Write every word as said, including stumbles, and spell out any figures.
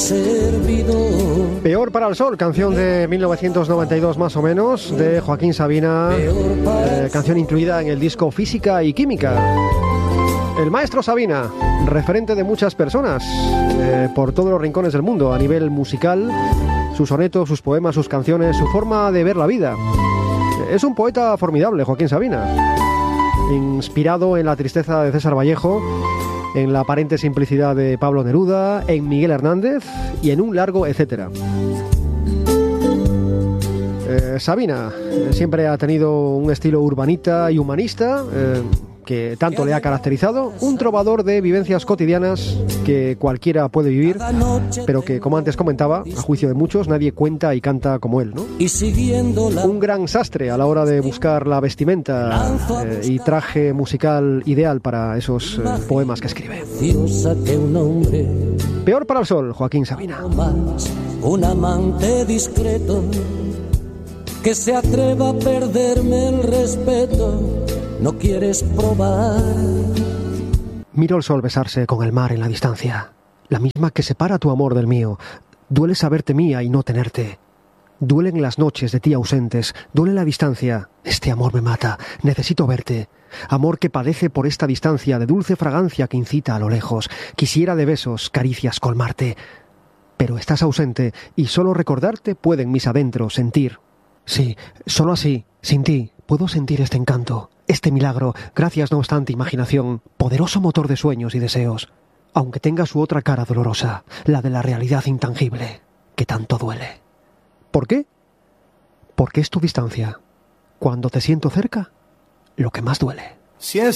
servidor. Peor para el sol, canción de mil novecientos noventa y dos más o menos, de Joaquín Sabina, eh, canción incluida en el disco Física y Química. El maestro Sabina, referente de muchas personas eh, por todos los rincones del mundo a nivel musical, sus sonetos, sus poemas, sus canciones, su forma de ver la vida. Es un poeta formidable, Joaquín Sabina, inspirado en la tristeza de César Vallejo, en la aparente simplicidad de Pablo Neruda, en Miguel Hernández y en un largo etcétera. Eh, Sabina eh, siempre ha tenido un estilo urbanita y humanista eh, que tanto le ha caracterizado, un trovador de vivencias cotidianas que cualquiera puede vivir, pero que, como antes comentaba, a juicio de muchos, nadie cuenta y canta como él, ¿no? Un gran sastre a la hora de buscar la vestimenta eh, y traje musical ideal para esos eh, poemas que escribe. Peor para el sol, Joaquín Sabina. Un amante discreto que se atreva a perderme el respeto. No quieres probar. Miro el sol besarse con el mar en la distancia, la misma que separa tu amor del mío. Duele saberte mía y no tenerte. Duelen las noches de ti ausentes, duele la distancia. Este amor me mata, necesito verte. Amor que padece por esta distancia de dulce fragancia que incita a lo lejos. Quisiera de besos, caricias colmarte. Pero estás ausente y solo recordarte pueden mis adentros sentir. Sí, solo así, sin ti, puedo sentir este encanto. Este milagro, gracias no obstante imaginación, poderoso motor de sueños y deseos, aunque tenga su otra cara dolorosa, la de la realidad intangible, que tanto duele. ¿Por qué? Porque es tu distancia. Cuando te siento cerca, lo que más duele. Si es